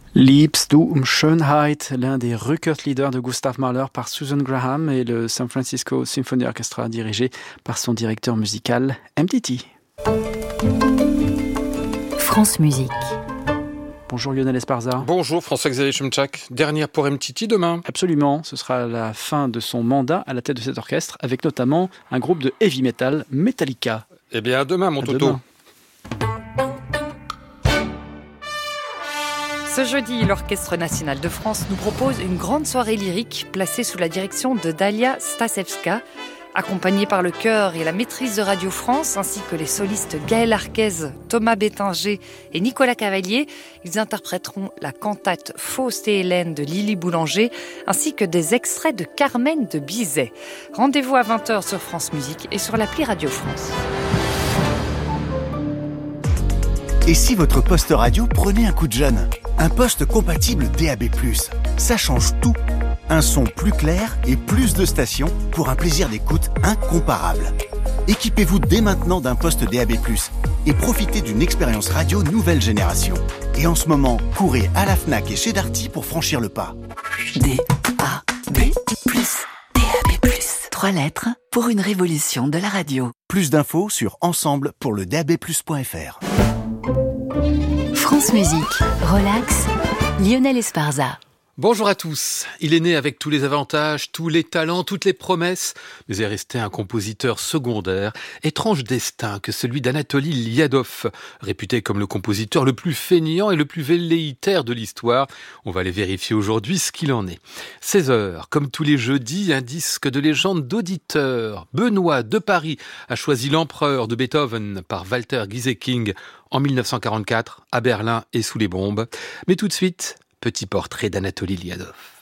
Liebst du Schönheit, l'un des Rückert-Lieder de Gustav Mahler par Susan Graham et le San Francisco Symphony Orchestra dirigé par son directeur musical MTT. France Musique. Bonjour Lionel Esparza. Bonjour François-Xavier Chemchak. Dernière pour MTT demain. Absolument, ce sera la fin de son mandat à la tête de cet orchestre avec notamment un groupe de heavy metal, Metallica. Eh bien à demain mon Toto. Demain. Ce jeudi, l'Orchestre national de France nous propose une grande soirée lyrique placée sous la direction de Dalia Stasevska. Accompagnée par le chœur et la maîtrise de Radio France, ainsi que les solistes Gaël Arquez, Thomas Bétinger et Nicolas Cavalier, ils interpréteront la cantate Faust et Hélène de Lily Boulanger, ainsi que des extraits de Carmen de Bizet. Rendez-vous à 20h sur France Musique et sur l'appli Radio France. Et si votre poste radio prenait un coup de jeune ? Un poste compatible DAB+, ça change tout. Un son plus clair et plus de stations pour un plaisir d'écoute incomparable. Équipez-vous dès maintenant d'un poste DAB+, et profitez d'une expérience radio nouvelle génération. Et en ce moment, courez à la Fnac et chez Darty pour franchir le pas. DAB+. 3 lettres pour une révolution de la radio. Plus d'infos sur ensemble pour le dabplus.fr. France Musique, relax, Lionel Esparza. Bonjour à tous. Il est né avec tous les avantages, tous les talents, toutes les promesses, mais est resté un compositeur secondaire. Étrange destin que celui d'Anatoly Liadov, réputé comme le compositeur le plus fainéant et le plus velléitaire de l'histoire. On va aller vérifier aujourd'hui ce qu'il en est. 16h, comme tous les jeudis, un disque de légende d'auditeurs. Benoît de Paris a choisi l'Empereur de Beethoven par Walter Gieseking en 1944 à Berlin et sous les bombes. Mais tout de suite, petit portrait d'Anatoly Liadov.